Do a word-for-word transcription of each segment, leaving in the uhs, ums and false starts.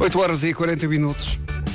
oito horas e quarenta minutos.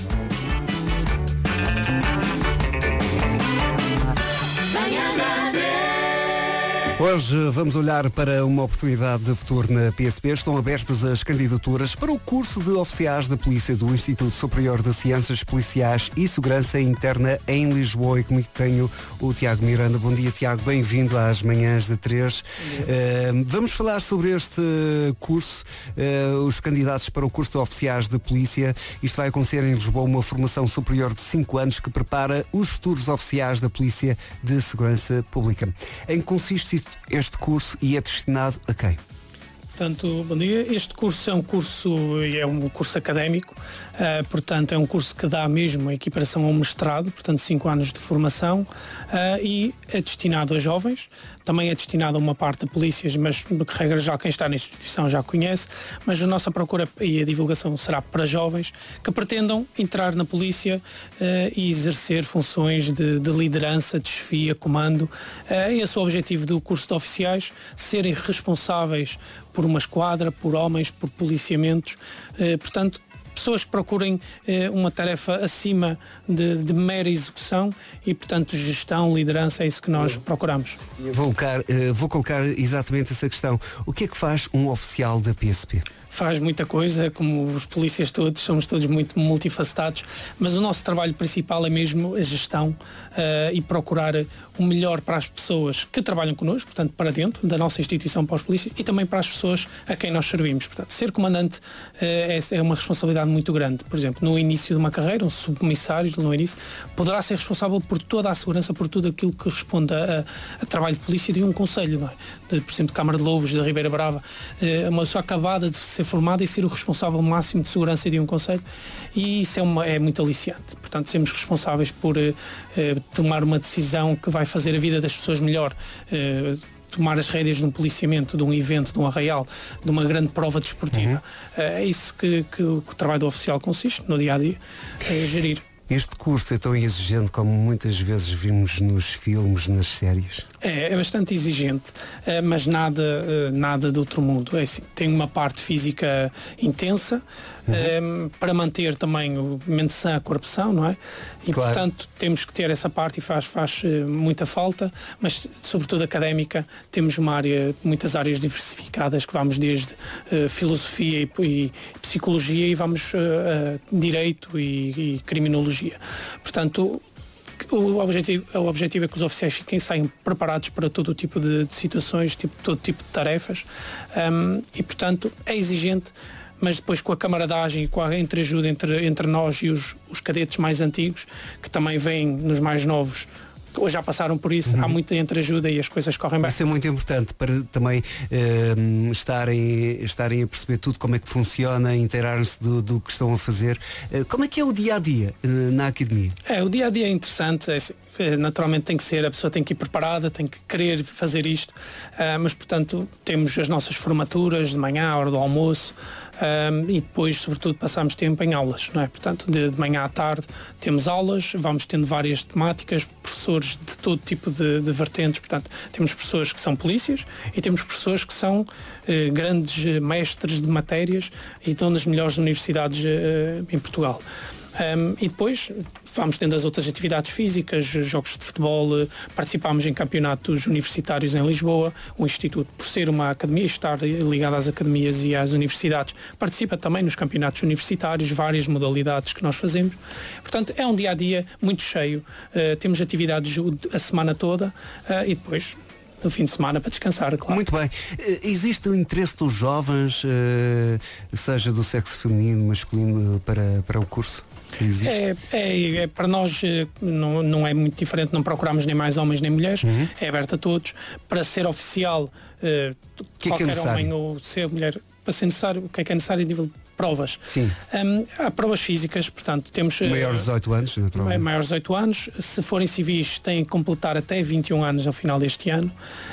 Hoje vamos olhar para uma oportunidade de futuro na P S P. Estão abertas as candidaturas para o curso de oficiais da Polícia do Instituto Superior de Ciências Policiais e Segurança Interna em Lisboa. E comigo tenho o Tiago Miranda. Bom dia, Tiago. Bem-vindo às manhãs de três. Uh, vamos falar sobre este curso, uh, os candidatos para o curso de oficiais de polícia. Isto vai acontecer em Lisboa, uma formação superior de cinco anos que prepara os futuros oficiais da Polícia de Segurança Pública. Em que consiste este curso e é destinado a quem? Portanto, bom dia. Este curso é um curso, é um curso académico, uh, portanto é um curso que dá mesmo a equiparação ao mestrado, portanto cinco anos de formação, uh, e é destinado a jovens, também é destinado a uma parte de polícias, mas de regra já quem está na instituição já conhece, mas a nossa procura e a divulgação será para jovens que pretendam entrar na polícia uh, e exercer funções de, de liderança, de chefia, comando. Uh, esse é o objetivo do curso de oficiais, serem responsáveis por uma esquadra, por homens, por policiamentos, eh, portanto, pessoas que procurem eh, uma tarefa acima de, de mera execução e, portanto, gestão, liderança, é isso que nós procuramos. Vou colocar, eh, vou colocar exatamente essa questão. O que é que faz um oficial da P S P? Faz muita coisa, como os polícias todos, somos todos muito multifacetados, mas o nosso trabalho principal é mesmo a gestão uh, e procurar o melhor para as pessoas que trabalham connosco, portanto para dentro da nossa instituição, para os polícias, e também para as pessoas a quem nós servimos. Portanto, ser comandante uh, é, é uma responsabilidade muito grande. Por exemplo, no início de uma carreira, um subcomissário no início poderá ser responsável por toda a segurança, por tudo aquilo que responde a, a, a trabalho de polícia de um conselho, não é? De, por exemplo, de Câmara de Lobos, da Ribeira Brava, uh, uma pessoa acabada de ser formada e ser o responsável máximo de segurança de um concelho, e isso é, uma, é muito aliciante. Portanto, sermos responsáveis por eh, tomar uma decisão que vai fazer a vida das pessoas melhor, eh, tomar as rédeas de um policiamento, de um evento, de um arraial, de uma grande prova desportiva. Uhum. É isso que, que, que o trabalho do oficial consiste, no dia-a-dia, é gerir. Este curso é tão exigente como muitas vezes vimos nos filmes, nas séries? É, é bastante exigente, mas nada, nada de outro mundo. É assim, tem uma parte física intensa, uhum. para manter também o mente sã, a corpo são, não é? E claro, portanto temos que ter essa parte e faz, faz muita falta, mas sobretudo académica, temos uma área, muitas áreas diversificadas que vamos desde uh, filosofia e, e psicologia e vamos uh, uh, direito e, e criminologia. Portanto, o objetivo, o objetivo é que os oficiais fiquem, saiam preparados para todo o tipo de, de situações, tipo, todo tipo de tarefas, um, e portanto é exigente, mas depois com a camaradagem e com a entreajuda entre, entre nós e os, os cadetes mais antigos, que também vêm nos mais novos, ou já passaram por isso, uhum. há muita entreajuda e as coisas correm bem. Isso é muito importante para também uh, estarem, estarem a perceber tudo, como é que funciona, inteirarem-se do, do que estão a fazer. Uh, como é que é o dia-a-dia uh, na academia? É, o dia-a-dia é interessante, é, naturalmente tem que ser, a pessoa tem que ir preparada, tem que querer fazer isto, uh, mas portanto temos as nossas formaturas de manhã, à hora do almoço, um, e depois sobretudo passamos tempo em aulas, não é? Portanto, de, de manhã à tarde temos aulas, vamos tendo várias temáticas, professores de todo tipo de, de vertentes, portanto temos professores que são polícias e temos professores que são eh, grandes mestres de matérias e estão nas melhores universidades eh, em Portugal. Um, e depois vamos tendo as outras atividades físicas, jogos de futebol, participamos em campeonatos universitários em Lisboa. O Instituto, por ser uma academia e estar ligado às academias e às universidades, participa também nos campeonatos universitários, várias modalidades que nós fazemos. Portanto, é um dia-a-dia muito cheio. Uh, temos atividades a semana toda uh, e depois no fim de semana para descansar, claro. Muito bem. Existe o interesse dos jovens, uh, seja do sexo feminino, masculino, para, para o curso? É, é, é, para nós não, não é muito diferente, não procuramos nem mais homens nem mulheres, uhum. é aberto a todos. Para ser oficial, uh, que qualquer é que é homem ou ser mulher, para ser necessário, o que é que é necessário a nível de provas? Sim. Um, há provas físicas, portanto, temos... Maiores de dezoito anos, naturalmente. Maiores de dezoito anos. Se forem civis, têm que completar até vinte e um anos ao final deste ano.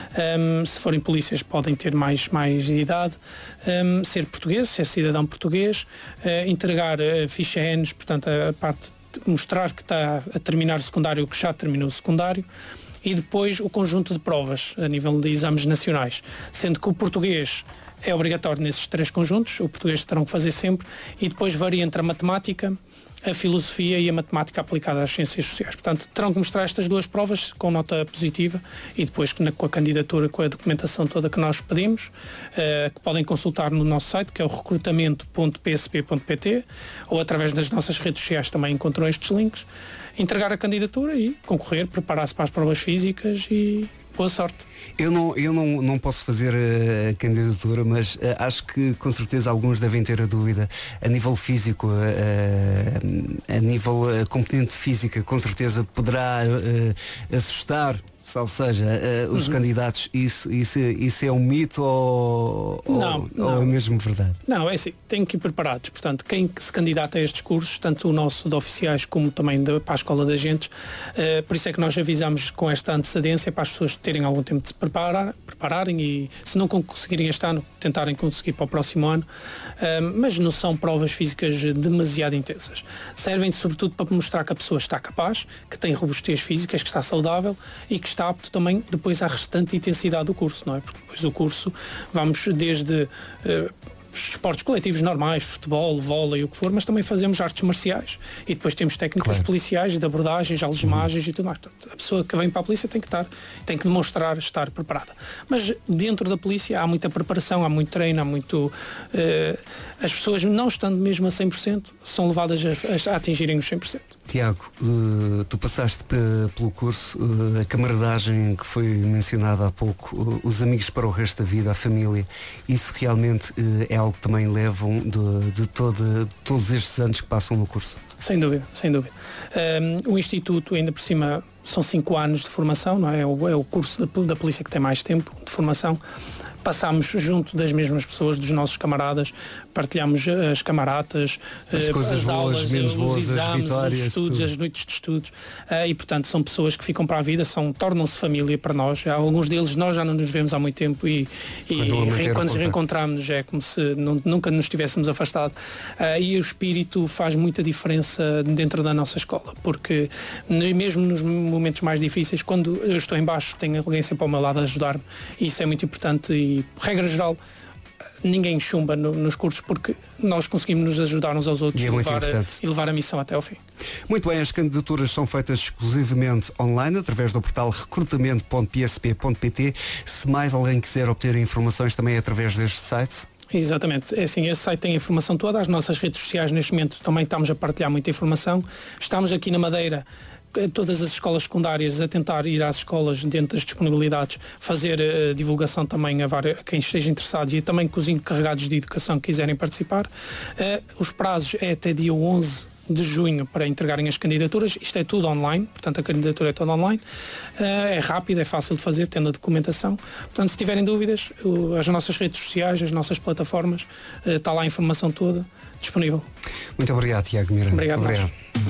Um, se forem polícias, podem ter mais, mais de idade. Um, ser português, ser cidadão português. Uh, entregar uh, ficha N, portanto, a parte de mostrar que está a terminar o secundário, que já terminou o secundário. E depois o conjunto de provas a nível de exames nacionais. Sendo que o português é obrigatório nesses três conjuntos, o português terão que fazer sempre, e depois varia entre a matemática, a filosofia e a matemática aplicada às ciências sociais. Portanto, terão que mostrar estas duas provas com nota positiva e depois com a candidatura, com a documentação toda que nós pedimos, uh, que podem consultar no nosso site, que é o recrutamento ponto p s p ponto p t, ou através das nossas redes sociais também encontram estes links, entregar a candidatura e concorrer, preparar-se para as provas físicas e boa sorte. Eu não, eu não, não posso fazer a candidatura, mas uh, acho que com certeza alguns devem ter a dúvida. A nível físico, uh, a nível uh, componente física, com certeza poderá uh, assustar. Ou seja, uh, os uhum. candidatos, isso, isso, isso é um mito ou, não, ou, não. ou é mesmo verdade? Não, é assim, tem que ir preparados. Portanto, quem se candidata a estes cursos, tanto o nosso de oficiais como também de, para a escola de agentes, uh, por isso é que nós avisamos com esta antecedência para as pessoas terem algum tempo de se preparar, prepararem e, se não conseguirem este ano, tentarem conseguir para o próximo ano. Uh, mas não são provas físicas demasiado intensas. Servem sobretudo para mostrar que a pessoa está capaz, que tem robustez físicas, que está saudável e que está apto também depois à restante intensidade do curso, não é? Porque depois do curso vamos desde uh, esportes coletivos normais, futebol, vôlei, o que for, mas também fazemos artes marciais e depois temos técnicas claro. policiais, de abordagens, algemagens uhum. e tudo mais. Portanto, a pessoa que vem para a polícia tem que estar, tem que demonstrar estar preparada. Mas dentro da polícia há muita preparação, há muito treino, há muito... Uh, as pessoas, não estando mesmo a cem por cento, são levadas a, a atingirem os cem por cento. Tiago, uh, tu passaste p- pelo curso, uh, a camaradagem que foi mencionada há pouco, uh, os amigos para o resto da vida, a família, isso realmente uh, é algo que também levam de, de, todo, de todos estes anos que passam no curso? Sem dúvida, sem dúvida. Um, o Instituto, ainda por cima, são cinco anos de formação, não é? É o, é o curso da, da polícia que tem mais tempo de formação. Passámos junto das mesmas pessoas, dos nossos camaradas, partilhamos as camaratas, as, coisas as boas, aulas, menos os boas, exames, as vitórias, os estudos, tudo. as noites de estudos, uh, e portanto são pessoas que ficam para a vida, são, tornam-se família para nós. Alguns deles nós já não nos vemos há muito tempo e, e quando, re, quando nos reencontramos é como se não, nunca nos tivéssemos afastado, uh, e o espírito faz muita diferença dentro da nossa escola, porque mesmo nos momentos mais difíceis, quando eu estou em baixo, tenho alguém sempre ao meu lado a ajudar-me, e isso é muito importante e, regra geral, ninguém chumba no, nos cursos porque nós conseguimos nos ajudar uns aos outros e, é levar a, e levar a missão até ao fim. Muito bem, as candidaturas são feitas exclusivamente online através do portal recrutamento ponto p s p ponto p t. Se mais alguém quiser obter informações também é através deste site. Exatamente, é assim, esse site tem a informação toda, as nossas redes sociais neste momento também estamos a partilhar muita informação. Estamos aqui na Madeira, todas as escolas secundárias, a tentar ir às escolas dentro das disponibilidades, fazer uh, divulgação também a, várias, a quem esteja interessado e também com os encarregados de educação que quiserem participar. Uh, os prazos é até dia onze de junho para entregarem as candidaturas. Isto é tudo online, portanto a candidatura é toda online. Uh, é rápido, é fácil de fazer, tendo a documentação. Portanto, se tiverem dúvidas, uh, as nossas redes sociais, as nossas plataformas, uh, está lá a informação toda disponível. Muito obrigado, Tiago Miranda. Obrigado. obrigado.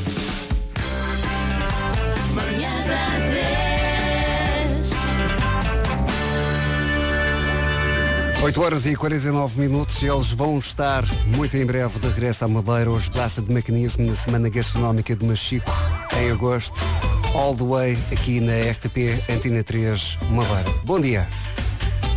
oito horas e quarenta e nove minutos e eles vão estar muito em breve de regresso à Madeira, hoje Praça de Mecanismo, na Semana Gastronómica de Machico, em agosto, all the way aqui na R T P Antena três Madeira. Bom dia.